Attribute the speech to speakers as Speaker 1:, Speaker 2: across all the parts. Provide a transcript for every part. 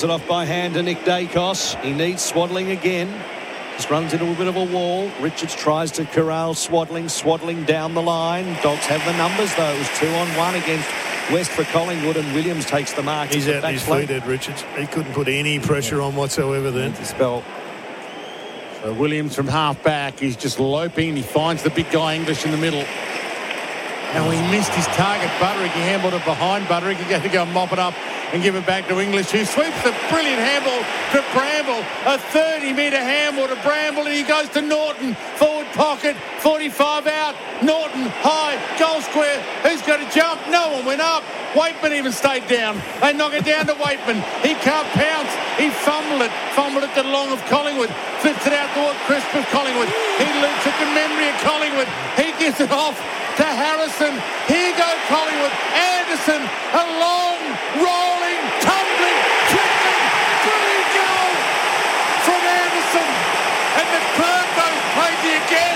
Speaker 1: It off by hand to Nick Dacos. He needs Swaddling again. Just runs into a bit of a wall. Richards tries to corral Swaddling. Swaddling down the line. Dogs have the numbers though. It was 2-on-1 against West for Collingwood, and Williams takes the mark.
Speaker 2: He's out his feet, Ed Richards. He couldn't put any pressure on whatsoever then.
Speaker 1: To spell.
Speaker 3: So Williams from half back. He's just loping. He finds the big guy English in the middle. Now he missed his target. Butterick, he handled it behind Butterick. He had to go and mop it up and give it back to English, who sweeps the brilliant handball to Bramble. A 30-metre handball to Bramble, and he goes to Norton. Forward pocket, 45 out. Norton, high, goal square. Who's going to jump? No one went up. Waitman even stayed down. They knock it down to Waitman. He can't pounce. He fumbled it to Long of Collingwood. Flips it out toward Crisp of Collingwood. He loops it to Memory of Collingwood. He gives it off to Harrison. Here go Collingwood. Anderson, a long, rolling, tumbling, tripping, brilliant goal from Anderson. And the Clerk goes crazy again.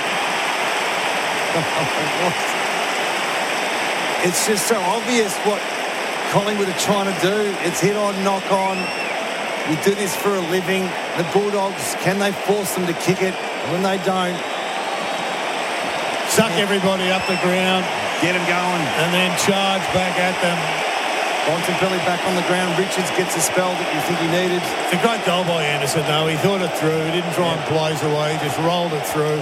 Speaker 4: It's just so obvious what Collingwood are trying to do. It's hit on, knock on. We do this for a living. The Bulldogs, can they force them to kick it? When they don't,
Speaker 2: Suck everybody up the ground.
Speaker 4: get them going.
Speaker 2: And then charge back at them.
Speaker 4: Bontempelli back on the ground. Richards gets a spell that you think he needed.
Speaker 2: It's a great goal by Anderson, though. He thought it through. He didn't try and blaze away. He just rolled it through.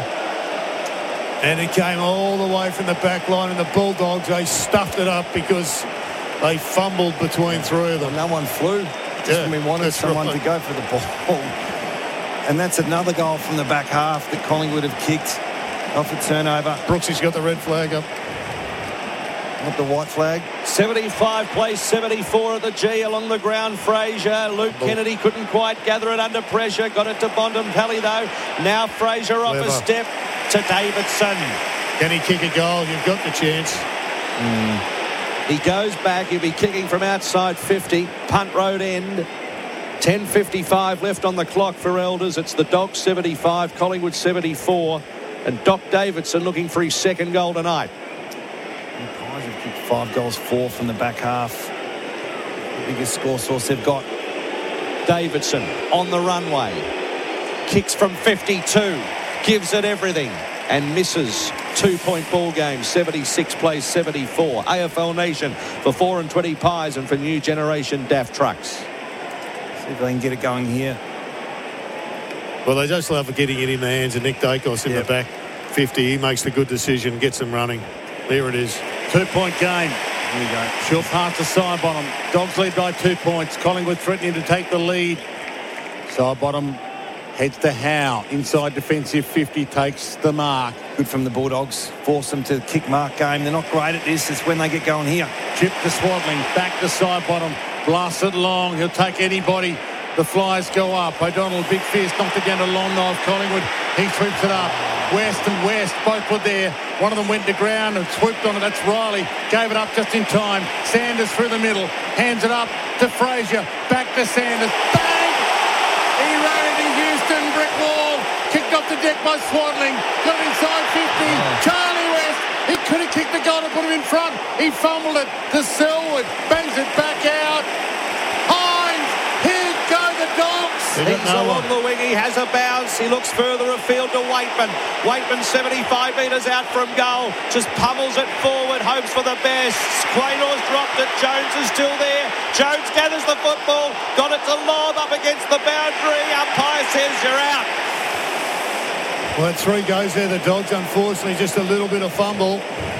Speaker 2: And it came all the way from the back line. And the Bulldogs, they stuffed it up because they fumbled between three of them.
Speaker 4: No one flew. Just when we wanted someone to go for the ball. And that's another goal from the back half that Collingwood have kicked off a turnover.
Speaker 2: Brooksy's got the red flag up.
Speaker 4: Not the white flag.
Speaker 1: 75 plays 74 at the G along the ground. Fraser, Luke Kennedy couldn't quite gather it under pressure. Got it to Bontempelli though. Now Fraser off a step to Davidson.
Speaker 2: Can he kick a goal? You've got the chance.
Speaker 1: He goes back. He'll be kicking from outside 50. Punt road end. 10:55 left on the clock for Elders. It's the Dogs 75, Collingwood 74. And Doc Davidson looking for his second goal tonight.
Speaker 4: The Pies have kicked 5 goals, 4 from the back half. The biggest score source they've got.
Speaker 1: Davidson on the runway. Kicks from 52. Gives it everything. And misses. 2-point ball game. 76 plays 74. AFL Nation for 4 and 20 Pies and for New Generation DAF Trucks.
Speaker 4: See if they can get it going here.
Speaker 2: Well, they just love getting it in the hands of Nick Dacos in the back 50. He makes the good decision, gets them running. There it is.
Speaker 3: 2-point game.
Speaker 4: Here we go.
Speaker 3: Short pass to Sidebottom. Dogs lead by 2 points. Collingwood threatening to take the lead. Sidebottom heads to Howe. Inside defensive 50 takes the mark.
Speaker 4: Good from the Bulldogs. Force them to kick mark game. They're not great at this. It's when they get going here.
Speaker 3: Chip to Swaddling. Back to Sidebottom. Blast it long. He'll take anybody. The Flyers go up. O'Donnell, big fist, knocked it down to Long Knife. Collingwood, he sweeps it up. West and West, both were there. One of them went to ground and swooped on it. That's Riley. Gave it up just in time. Sanders through the middle. Hands it up to Fraser. Back to Sanders. Bang! He ran into Houston. Brick wall. Kicked off the deck by Swaddling. Got it inside 50. Charlie West. He could have kicked the goal to put him in front. He fumbled it to Selwood. Bangs it back out.
Speaker 1: Dogs. He's along the wing. He has a bounce. He looks further afield to Waitman. Waitman 75 metres out from goal. Just pummels it forward. Hopes for the best. Quaynor's dropped it. Jones is still there. Jones gathers the football. Got it to lob up against the boundary. Umpire says you're out.
Speaker 2: Well, 3 goes there. The Dogs, unfortunately, just a little bit of fumble.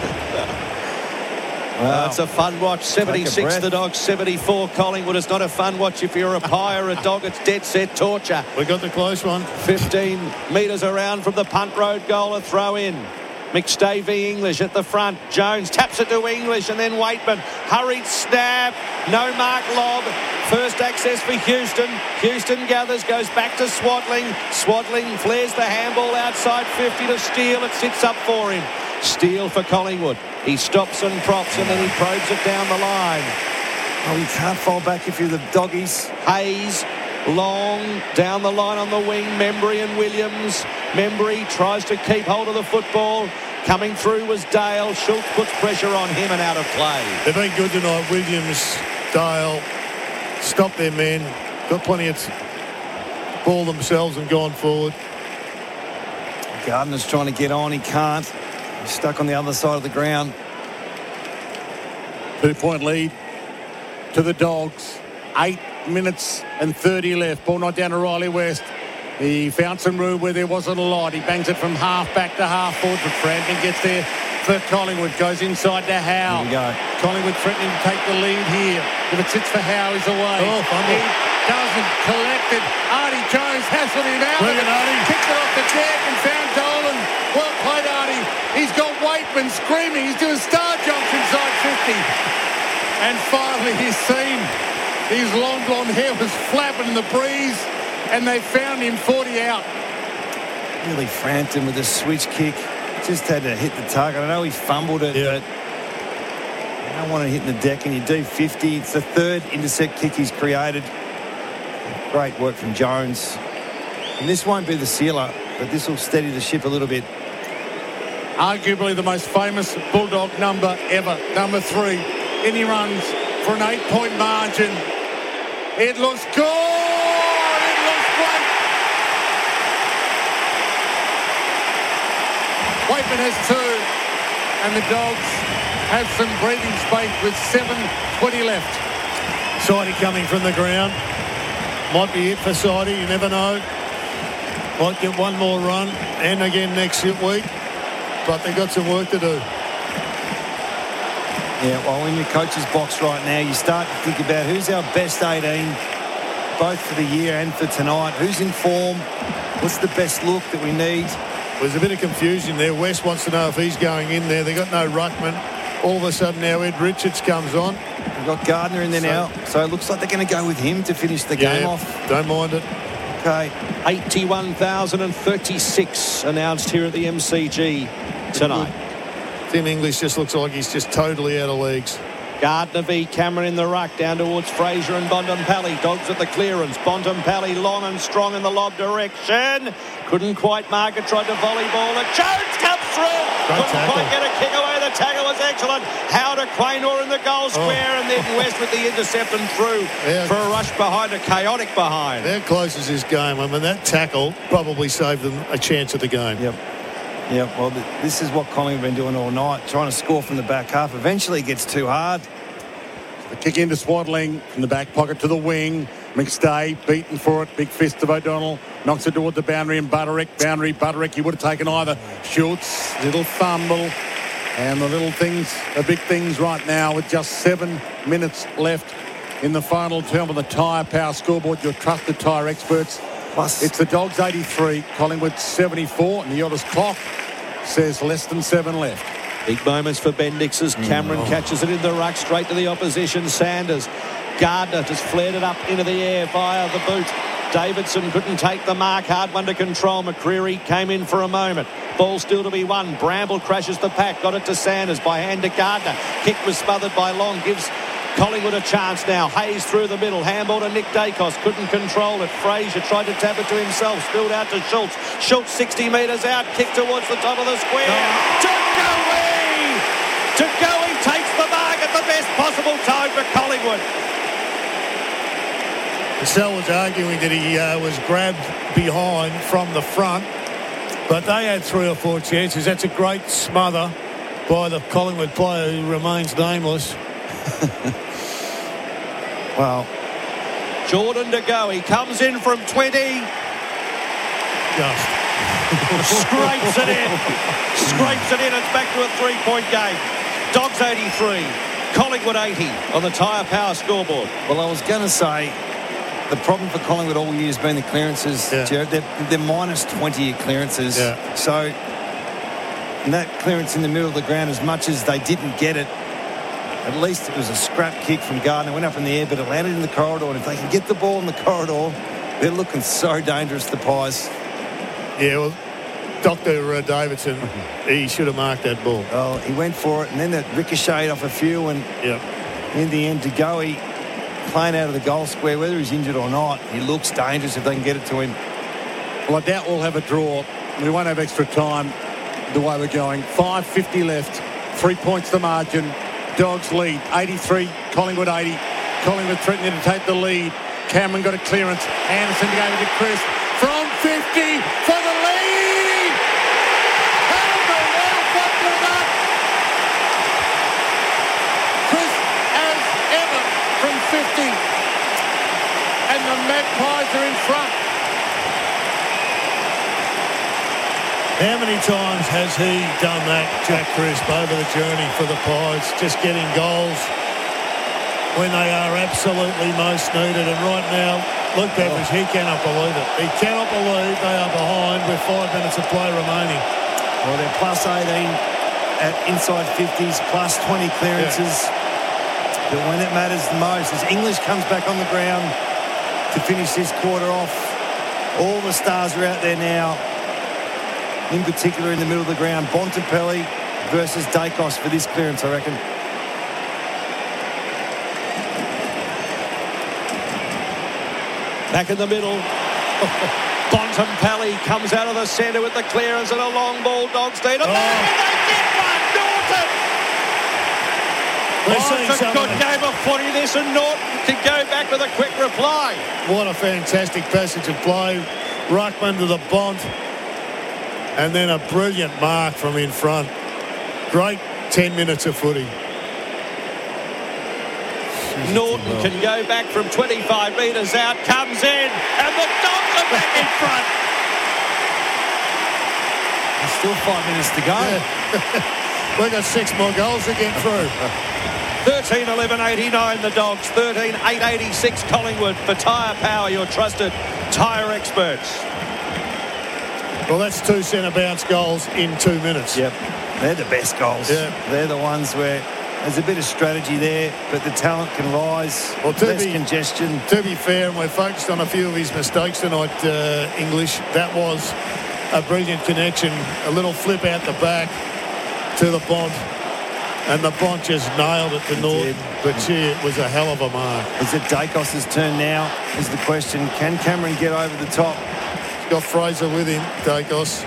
Speaker 1: Wow. It's a fun watch. 76 the Dogs, 74 Collingwood. It's not a fun watch if you're a Pie or a Dog. It's dead set torture.
Speaker 2: We got the close one.
Speaker 1: 15 metres around from the punt road goal. A throw in. McStavey English at the front. Jones taps it to English and then Waitman. Hurried snap. No mark lob. First access for Houston. Houston gathers, goes back to Swaddling. Swaddling flares the handball outside 50 to Steele. It sits up for him. Steele for Collingwood. He stops and props and then he probes it down the line.
Speaker 4: Oh, you can't fall back if you're the Doggies.
Speaker 1: Hayes, long, down the line on the wing. Membry and Williams. Membry tries to keep hold of the football. Coming through was Dale. Schultz puts pressure on him and out of play.
Speaker 2: They've been good tonight. Williams, Dale, stop their men. got plenty of ball themselves and gone forward.
Speaker 4: Gardner's trying to get on. He can't. He's stuck on the other side of the ground.
Speaker 3: 2-point lead to the Dogs. 8 minutes and 30 left. Ball not down to Riley West. He found some room where there wasn't a lot. He bangs it from half back to half forward, but Frampton gets there for Collingwood. Goes inside to Howe.
Speaker 4: Here we go.
Speaker 3: Collingwood threatening to take the lead here. If it sits for Howe, he's away.
Speaker 2: Oh, fumble.
Speaker 3: He doesn't collect it. Artie Jones hassled him out.
Speaker 2: Brilliant, Artie.
Speaker 3: Kicked it off the deck and found Dolan. Well played, Artie. He's got Waitman screaming. He's doing star jumps inside 50. And finally he's seen. His long blonde hair was flapping in the breeze, and they found him 40 out.
Speaker 4: Really Frampton with a switch kick. Just had to hit the target. I know he fumbled it, but you don't want to hit in the deck, and you do 50. It's the third intercept kick he's created. Great work from Jones. And this won't be the sealer, but this will steady the ship a little bit.
Speaker 3: Arguably the most famous Bulldog number ever, number 3. And he runs for an 8-point margin. It looks good. It looks great. Waitman has 2, and the Dogs have some breathing space with 7:20 left.
Speaker 2: Sidey coming from the ground. Might be it for Sidey, you never know. Might get one more run and again next week, but they've got some work to do.
Speaker 4: Yeah, well, in your coach's box right now, you start to think about who's our best 18, both for the year and for tonight. Who's in form? What's the best look that we need?
Speaker 2: There's a bit of confusion there. West wants to know if he's going in there. They've got no ruckman. All of a sudden now Ed Richards comes on.
Speaker 4: We've got Gardner in there now, so it looks like they're going to go with him to finish the game off.
Speaker 2: Don't mind it.
Speaker 4: Okay.
Speaker 1: 81,036 announced here at the MCG tonight.
Speaker 2: Tim English just looks like he's just totally out of legs.
Speaker 1: Gardner v Cameron in the ruck down towards Fraser and Bontempelli. Dogs at the clearance. Bontempelli long and strong in the lob direction. Couldn't quite mark it. Tried to volleyball it. Jones comes through. Couldn't quite get a kick away. The tackle was excellent. How to Quaynor in the goal square, and then West with the intercept and through for a rush behind, a chaotic behind.
Speaker 2: How close is this game? I mean, that tackle probably saved them a chance at the game.
Speaker 4: Yep. Yeah, well, this is what Collingwood have been doing all night, trying to score from the back half. Eventually it gets too hard.
Speaker 3: The kick into Swaddling from the back pocket to the wing. McStay beaten for it. Big fist of O'Donnell. Knocks it toward the boundary and Butterick. He would have taken either. Schultz, little fumble. And the little things, the big things right now with just 7 minutes left in the final term of the Tyre Power scoreboard. Your trusted tyre experts.
Speaker 4: Plus,
Speaker 3: It's the Dogs 83, Collingwood 74, and the Otters clock says less than 7 left.
Speaker 1: Big moments for Bendix as Cameron catches it in the ruck straight to the opposition. Sanders. Gardner just flared it up into the air via the boot. Davidson couldn't take the mark. Hard one to control. McCreery came in for a moment. Ball still to be won. Bramble crashes the pack. Got it to Sanders by hand to Gardner. Kick was smothered by Long. Gives Collingwood a chance now. Hayes through the middle. Handball to Nick Dacos. Couldn't control it. Fraser tried to tap it to himself. Spilled out to Schultz. Schultz 60 metres out. Kick towards the top of the square. To Goey takes the mark at the best possible time for Collingwood.
Speaker 2: Cassell was arguing that he was grabbed behind from the front, but they had 3 or 4 chances. That's a great smother by the Collingwood player who remains nameless.
Speaker 4: well,
Speaker 1: Jordan De Goey comes in from 20.
Speaker 2: Just
Speaker 1: Scrapes it in. It's back to a 3-point game. Dogs 83. Collingwood 80 on the Tyre Power scoreboard.
Speaker 4: well, I was going to say, the problem for Collingwood all year has been the clearances, Jared. They're minus 20 at clearances.
Speaker 2: Yeah.
Speaker 4: So, and that clearance in the middle of the ground, as much as they didn't get it, at least it was a scrap kick from Gardner. Went up in the air, but it landed in the corridor. And if they can get the ball in the corridor, they're looking so dangerous, the Pies.
Speaker 2: Yeah, well, Dr. Davidson, he should have marked that ball.
Speaker 4: Well, he went for it, and then that ricocheted off a few, and in the end, De Goey playing out of the goal square, whether he's injured or not, he looks dangerous if they can get it to him.
Speaker 3: Well, I doubt we'll have a draw. We won't have extra time the way we're going. 5:50 left. 3 points the margin. Dogs lead. 83, Collingwood 80. Collingwood threatening to take the lead. Cameron got a clearance. Anderson to go to Chris. From 50 for the lead! How the hell fucked it up? Chris as ever from 50. And the Magpies are in front.
Speaker 2: How many times has he done that, Jack Crisp, over the journey for the Pies, just getting goals when they are absolutely most needed? And right now, Luke Beveridge, he cannot believe it. He cannot believe they are behind with 5 minutes of play remaining.
Speaker 4: Well, they're plus 18 at inside 50s, plus 20 clearances. But when it matters the most, as English comes back on the ground to finish this quarter off, all the stars are out there now. In particular, in the middle of the ground, Bontempelli versus Dacos for this clearance, I reckon.
Speaker 1: Back in the middle. Bontempelli comes out of the centre with the clearance and a long ball. Dogs need a man, and they get one. Norton! It's a good game of footy this, and Norton can go back with a quick reply.
Speaker 2: What a fantastic passage of play. Ruckman to the Bont. And then a brilliant mark from in front. Great 10 minutes of footy.
Speaker 1: Norton can go back from 25 metres out, comes in, and the Dogs are back in front.
Speaker 4: There's still 5 minutes to go.
Speaker 2: Yeah. We've got 6 more goals to get through.
Speaker 1: 13-11-89 the Dogs, 13-8-86 Collingwood. For Tyre Power, your trusted tyre experts.
Speaker 2: Well, that's 2 centre bounce goals in 2 minutes.
Speaker 4: Yep. They're the best goals.
Speaker 2: Yeah.
Speaker 4: They're the ones where there's a bit of strategy there, but the talent can rise.
Speaker 2: Well,
Speaker 4: less congestion.
Speaker 2: To be fair, and we're focused on a few of his mistakes tonight, English, that was a brilliant connection. A little flip out the back to the Bont. And the Bont just nailed it to Norton. But gee, it was a hell of a mark.
Speaker 4: Is it Dacos' turn now? Is the question. Can Cameron get over the top?
Speaker 2: He's got Fraser with him, Dacos.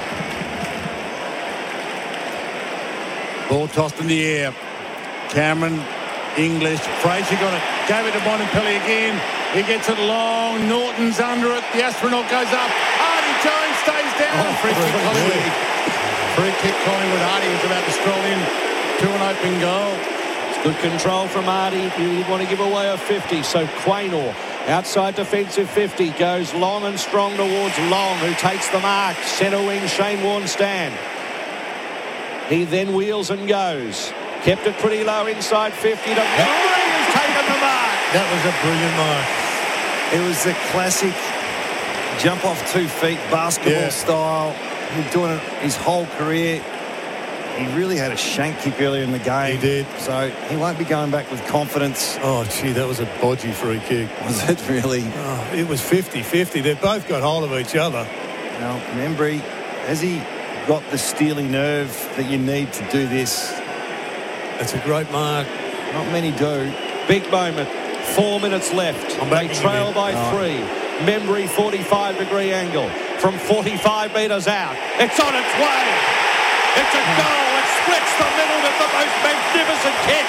Speaker 3: Ball tossed in the air. Cameron, English, Fraser got it. Gave it to Bontempelli again. He gets it long. Norton's under it. The astronaut goes up. Artie Jones stays down. Free kick Collingwood. Free kick Collingwood. Artie was about to stroll in to an open goal.
Speaker 1: It's good control from Artie. You'd want to give away a 50. So Quaynor, outside defensive 50, goes long and strong towards Long, who takes the mark. Centre wing Shane Warne stand. He then wheels and goes. Kept it pretty low inside 50 to Murray, who's taken the mark.
Speaker 2: That was a brilliant mark.
Speaker 4: It was a classic jump off 2 feet, basketball style. He's doing it his whole career. He really had a shank kick earlier in the game.
Speaker 2: He did.
Speaker 4: So he won't be going back with confidence.
Speaker 2: Oh, gee, that was a bodgy free kick.
Speaker 4: Was it really?
Speaker 2: Oh, it was 50-50. They've both got hold of each other.
Speaker 4: Now, Membry, has he got the steely nerve that you need to do this?
Speaker 2: That's a great mark.
Speaker 4: Not many do.
Speaker 1: Big moment. 4 minutes left. They trail by 3. Membry 45-degree angle from 45 metres out. It's on its way. It's a goal. It splits the middle with the most magnificent kick.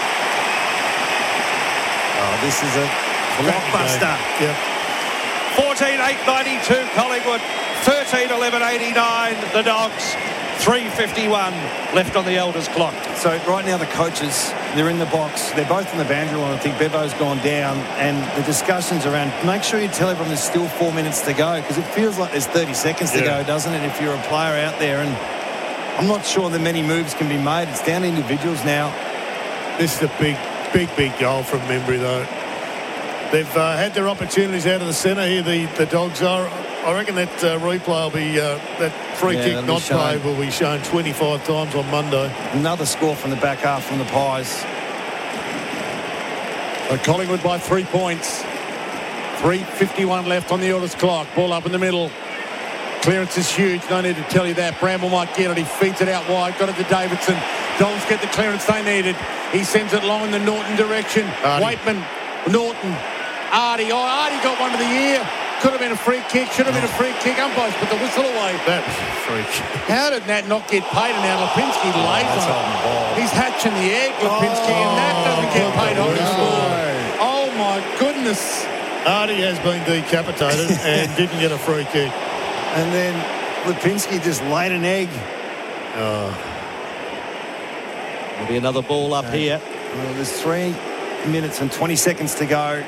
Speaker 4: Oh, this is a blockbuster.
Speaker 2: Yep.
Speaker 1: 14-8-92 Collingwood. 13-11-89 the Dogs. 3:51 left on the Elders clock.
Speaker 4: So right now the coaches, they're in the box. They're both in the boundary line. I think Bevo's gone down. And the discussions around, make sure you tell everyone there's still 4 minutes to go, because it feels like there's 30 seconds to go, doesn't it, if you're a player out there. And I'm not sure that many moves can be made. It's down to individuals now.
Speaker 2: This is a big goal from Membry, though. They've had their opportunities out of the centre here, the Dogs are. I reckon that replay will be, that free kick not played will be shown 25 times on Monday.
Speaker 4: Another score from the back half from the Pies.
Speaker 3: So Collingwood by 3 points. 3:51 left on the Elders clock. Ball up in the middle. Clearance is huge. No need to tell you that. Bramble might get it. He feeds it out wide. Got it to Davidson. Dogs get the clearance they needed. He sends it long in the Norton direction. Waitman, Norton, Artie. Oh, Artie got one of the ear. Could have been a free kick. Should have been a free kick. Umpires put the whistle away.
Speaker 2: That was a free kick.
Speaker 3: How did that not get paid? And now Lipinski lays on it. He's hatching the egg, Lipinski, and that doesn't get paid on the score. Oh, my goodness.
Speaker 2: Artie has been decapitated and didn't get a free kick.
Speaker 4: And then Lipinski just laid an egg.
Speaker 1: There'll be another ball up here.
Speaker 4: Well, there's 3 minutes and 20 seconds to go.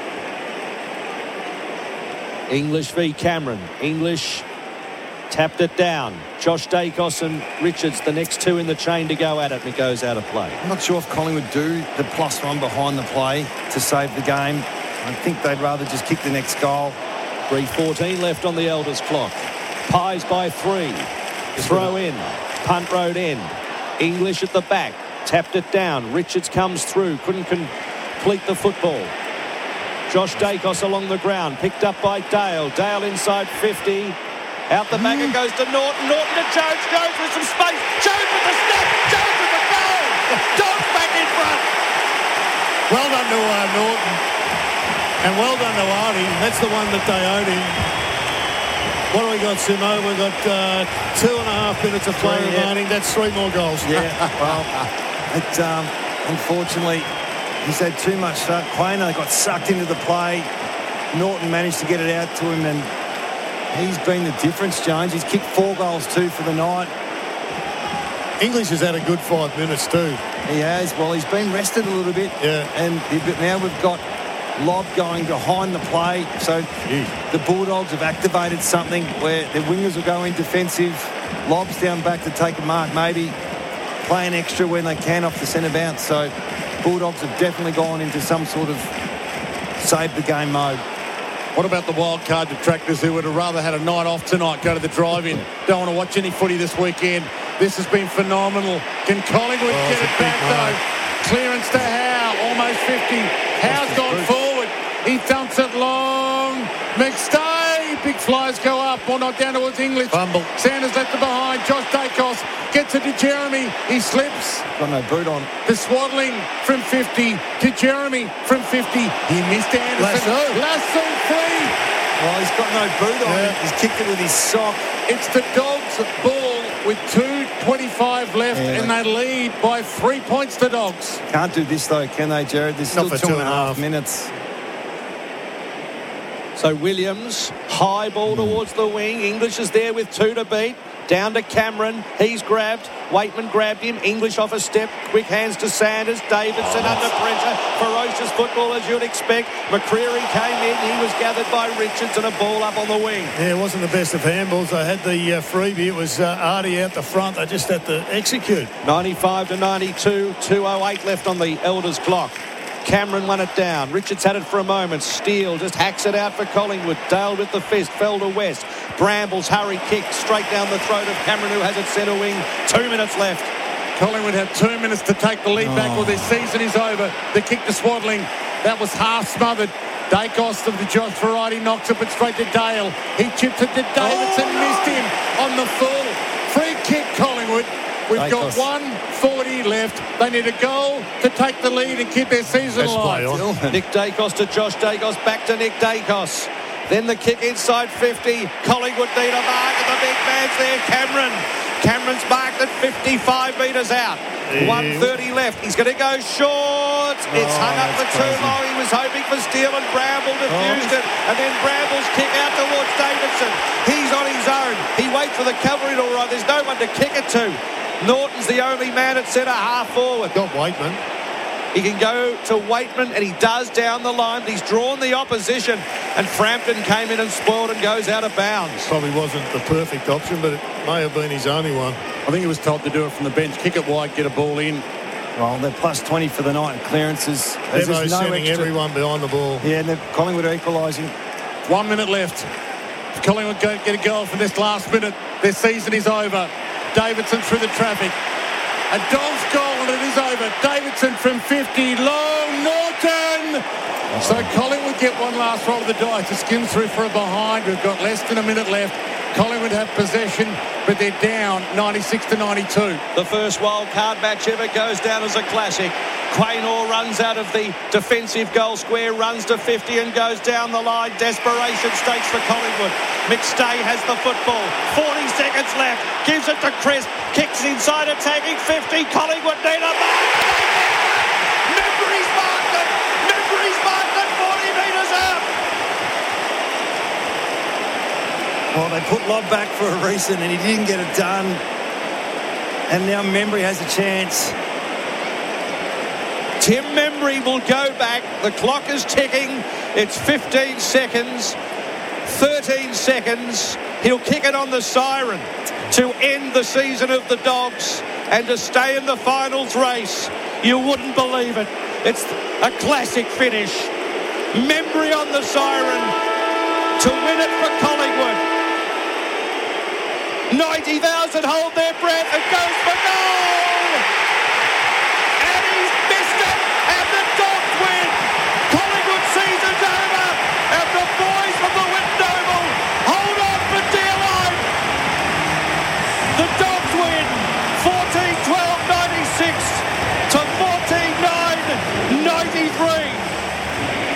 Speaker 1: English v Cameron. English tapped it down. Josh Dacos and Richards, the next two in the chain to go at it, and it goes out of play.
Speaker 4: I'm not sure if Collingwood do the +1 behind the play to save the game. I think they'd rather just kick the next goal.
Speaker 1: 3:14 left on the Elders clock. Pies by 3. Throw in. Punt road end. English at the back. Tapped it down. Richards comes through. Couldn't complete the football. Josh Dacos along the ground. Picked up by Dale. Dale inside 50. Out the back it goes to Norton. Norton to Jones. Jones with some space. Jones with the snap. Jones with the goal. Dogs back in front.
Speaker 2: Well done to Norton. And well done to Artie. That's the one that they owed him. What do we got, Simo? We've got 2.5 minutes of play remaining. That's 3 more goals.
Speaker 4: Yeah, well, unfortunately, he's had too much. Quainer got sucked into the play. Norton managed to get it out to him, and he's been the difference, Jones. He's kicked 4 goals too for the night.
Speaker 2: English has had a good 5 minutes too.
Speaker 4: He has. Well, he's been rested a little bit.
Speaker 2: Yeah.
Speaker 4: And now we've got Lob going behind the play. So the Bulldogs have activated something where their wingers will go in defensive. Lob's down back to take a mark, maybe playing extra when they can off the centre bounce. So Bulldogs have definitely gone into some sort of save the game mode.
Speaker 3: What about the wild card detractors who would have rather had a night off tonight, go to the drive-in, don't want to watch any footy this weekend? This has been phenomenal. Can Collingwood get it back, though? Clearance to Howe, almost 50. Howe's gone forward. He dumps it long. McStay, big flies go up, or not down towards English.
Speaker 2: Fumble.
Speaker 3: Sanders left it behind. Josh Dacos gets it to Jeremy. He slips.
Speaker 4: Got no boot on.
Speaker 3: The swaddling from 50 to Jeremy from 50. He missed Anderson. Lasso free.
Speaker 4: Well, he's got no boot on. Yeah. He's kicked it with his sock.
Speaker 3: It's the Dogs' ball with 2:25 left, and they lead by 3 points to Dogs.
Speaker 4: Can't do this, though, can they, Jared? There's still 2.5 minutes.
Speaker 1: So Williams, high ball towards the wing. English is there with 2 to beat. Down to Cameron. He's grabbed. Waitman grabbed him. English off a step. Quick hands to Sanders. Davidson under pressure. Ferocious football, as you'd expect. McCreary came in. He was gathered by Richards, and a ball up on the wing.
Speaker 2: Yeah, it wasn't the best of handballs. They had the freebie. It was Artie out the front. They just had to execute.
Speaker 1: 95 to 92. 2:08 left on the Elders clock. Cameron won it down. Richards had it for a moment. Steele just hacks it out for Collingwood. Dale with the fist. Fell to West. Brambles hurry kick straight down the throat of Cameron, who has it centre wing. 2 minutes left.
Speaker 3: Collingwood have 2 minutes to take the lead back, or their season is over. The kick to Swaddling. That was half smothered. Dacos of the Josh variety knocks it, but straight to Dale. He chips it to Davidson. Missed him on the full. Free kick, Collingwood. We've got 1:40 left. They need a goal to take the lead and keep their season alive.
Speaker 1: Nick Dacos to Josh Dacos. Back to Nick Dacos. Then the kick inside 50. Collingwood need a mark, and the big man's there, Cameron. Cameron's marked at 55 metres out. 1:30 left. He's going to go short. It's hung up for too long. He was hoping for Steele, and Bramble diffused it. And then Bramble's kick out towards Davidson. He's on his own. He waits for the covering all right. There's no one to kick it to. Norton's the only man at centre, half forward.
Speaker 2: Got Waitman.
Speaker 1: He can go to Waitman, and he does down the line. He's drawn the opposition, and Frampton came in and spoiled and goes out of bounds.
Speaker 2: Probably wasn't the perfect option, but it may have been his only one.
Speaker 3: I think he was told to do it from the bench. Kick it wide, get a ball in.
Speaker 4: Well, they're plus 20 for the night in clearances.
Speaker 2: They're sending everyone behind the ball.
Speaker 4: Yeah, and Collingwood are equalising.
Speaker 3: 1 minute left. If Collingwood get a goal for this last minute, their season is over. Davidson through the traffic. A Dogs goal, and it is over. Davidson from 50. Long Norton. So Collingwood get one last roll of the dice to skim through for a behind. We've got less than a minute left. Collingwood have possession, but they're down 96 to 92.
Speaker 1: The first wild card match ever goes down as a classic. Quaynor runs out of the defensive goal square, runs to 50 and goes down the line. Desperation stakes for Collingwood. McStay has the football. 40 seconds left. Gives it to Crisp. Kicks inside, attacking 50. Collingwood need a mark. Memory's marked it. Memory's marked it 40 metres out.
Speaker 4: Well, they put Lobb back for a reason and he didn't get it done. And now Membry has a chance.
Speaker 1: Tim Membry will go back. The clock is ticking. It's 15 seconds. 13 seconds. He'll kick it on the siren to end the season of the Dogs and to stay in the finals race. You wouldn't believe it. It's a classic finish. Membry on the siren to win it for Collingwood. 90,000 hold their breath. It goes for goal!